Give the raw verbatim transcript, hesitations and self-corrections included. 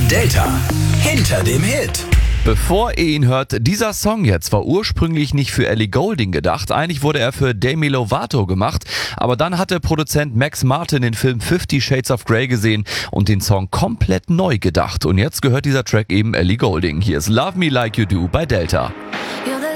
Delta hinter dem Hit. Bevor ihr ihn hört, dieser Song jetzt war ursprünglich nicht für Ellie Goulding gedacht. Eigentlich wurde er für Demi Lovato gemacht. Aber dann hatte Produzent Max Martin den Film Fifty Shades of Grey gesehen und den Song komplett neu gedacht. Und jetzt gehört dieser Track eben Ellie Goulding. Hier ist Love Me Like You Do bei Delta. You're